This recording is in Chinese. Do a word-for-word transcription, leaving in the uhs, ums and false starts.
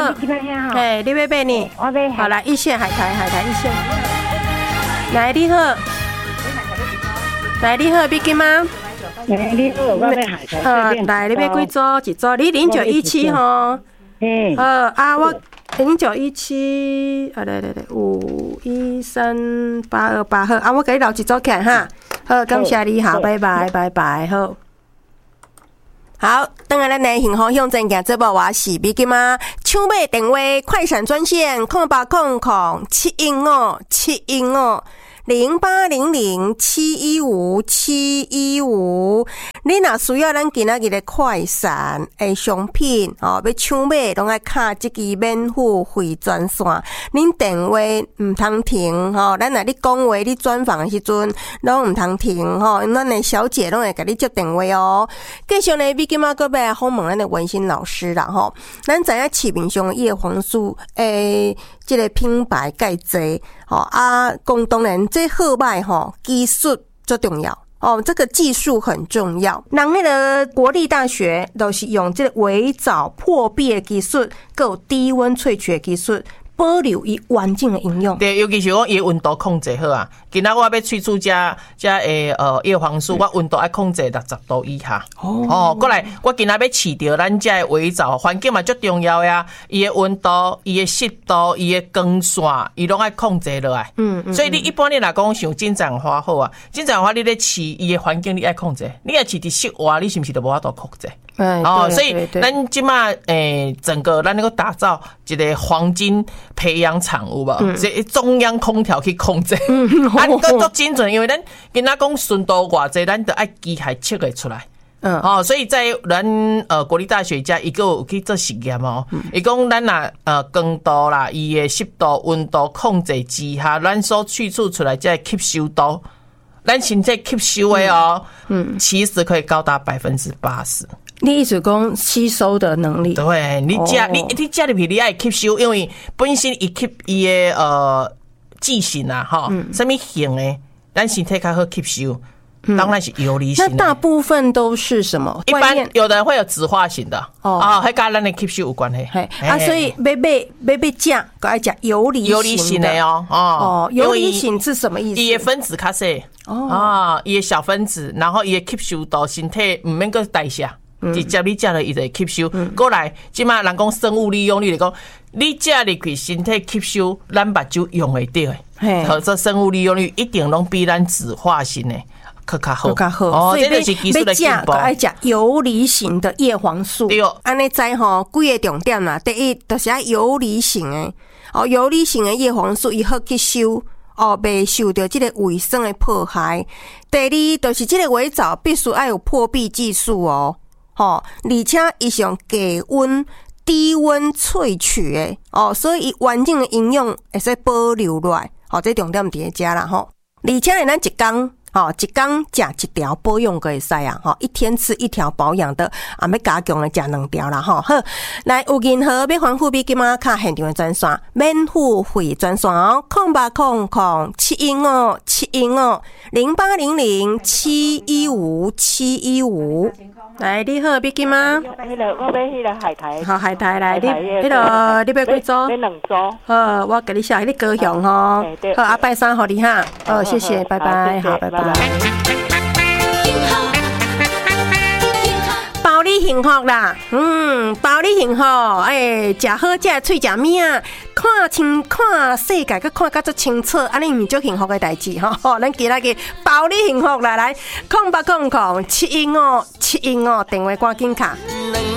哎，你要买呢？ 我买。 好来，一线海苔，海苔一线。来，你好。来，你好，比金吗？ 来，你好，我买海苔。 呃，来，你要几组？一组？你零九一七吼。 嗯。 呃啊，我零九一七，啊来来来，五一三八二八好啊，我给你留一组看哈。好，感谢你，好，拜拜，拜拜，好。好，等下咱来幸福向前行这部我是比金妈，抢买电话快闪专线空八空空七一五七一五零八零零七一五七一五，你若需要咱今仔日的快闪诶商品哦，要抢买拢爱卡这支免付费专线，恁电话唔通停吼，咱若你讲话你专访的时阵拢唔通停吼，咱的小姐拢会甲你接电话哦。继续呢，比今仔个要访问咱的文心老师啦吼，咱知影市面上叶黄素诶。这个品牌介济吼啊，讲当然这好歹吼技术最重要哦，这个技术很重要。人那个国立大学都是用这个微藻破壁的技术，还有低温萃取的技术，保留伊完整的营养。 对，尤其是讲伊温度控制好啊。今仔我要萃取这这诶呃叶黄素，我温度要控制六十度以下。哦，哦，过来，我今仔要饲着咱这的微藻，环境嘛最重要呀。伊的温度、伊的湿度、伊的光线，伊拢爱控制落来。嗯嗯。所以你一般你若讲像金盏花好啊，金盏花你咧饲伊的环境你爱控制，你要饲伫室外，你是不是就无法度控制？ 哎， 哦，所以咱即马诶，整个咱那个打造一个黄金培养场有无？这中央空调去控制，啊，个足精准，因为咱跟他讲顺度偌济，咱得爱机械测会出来。嗯，哦，所以在咱呃国立大学家一个有去做实验哦，伊讲咱若呃光度啦、伊的湿度、温度控制之下，咱所萃取出来这吸收度，咱身体吸收的哦，嗯，其实可以高达百分之八十。 你意思讲吸收的能力？ 对，你食、哦、你你食入去，你爱吸收，因为本身伊吸伊的呃剂型啊，哈，什么型的，咱身体较好吸收。当然是游离型的、 嗯。那大部分都是什么？ 一般有的人会有酯化型的哦，啊，还跟咱的吸收有关系。 啊，所以要买要买食，ก็爱食游离游离型的哦。 哦，游离型是什么意思？ 伊的分子较细哦，啊，伊的小分子，然后伊的吸收到身体唔免个代谢。直接你食了伊就会吸收，过、嗯、来，即马人讲生物利用率来讲，你食入去身体吸收，咱目睭用会到诶，或者生物利用率一定拢比咱酯化型诶更较好，更较好。哦，这就是技术的进步。 爱食游离型的叶黄素，对，安尼知吼，几个重点啦。第一，就是爱游离型诶，哦，游离型的叶黄素伊好吸收。哦，袂受到这个卫生的迫害。第二，就是这个微藻必须要有破壁技术哦。吼，而且伊是用低温、低温萃取诶，哦，所以伊完整诶营养会使保留落来，哦，这重点伫咧遮啦吼。而且呢，咱一工，吼，一工食一条保养个会使啊，吼，一天吃一条保养的，啊，要加强诶食两条啦，吼。好，来有任何要反复比今仔卡现场诶专线，免付费专线哦，空八空空七一五七一五零八零零七一五七一五。来，你好，比金吗？ 迄个，我买迄个海苔。 好，海苔来，你迄个你要几组？ 买两组。 好，我给你写，你高雄吼。好，阿拜三，好你哈。哦，谢谢，拜拜，好，拜拜。包你幸福啦，嗯，包你幸福，哎，食好食喙食面，看清看世界，佮看甲足清楚，安尼毋足幸福的代志吼。咱今仔日包你幸福啦，来，空八空空七一五七一五电话赶紧卡。